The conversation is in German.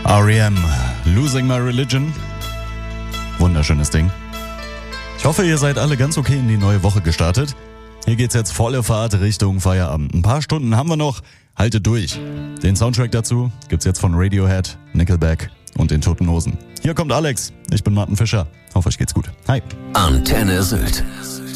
R.E.M. Losing My Religion. Wunderschönes Ding. Ich hoffe, ihr seid alle ganz okay in die neue Woche gestartet. Hier geht's jetzt volle Fahrt Richtung Feierabend. Ein paar Stunden haben wir noch. Haltet durch. Den Soundtrack dazu gibt's jetzt von Radiohead, Nickelback und den Toten Hosen. Hier kommt Alex. Ich bin Martin Fischer. Hoffe, euch geht's gut. Hi. Antenne Sylt.